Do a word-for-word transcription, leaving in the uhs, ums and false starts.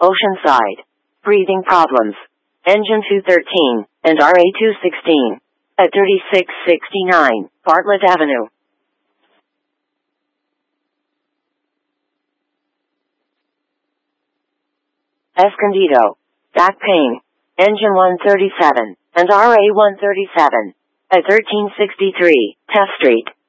Oceanside. Breathing problems. Engine two thirteen, and R A two sixteen. At thirty-six sixty-nine, Bartlett Avenue. Escondido. Back pain. Engine one thirty-seven, and R A one thirty-seven. At thirteen sixty-three, Test Street.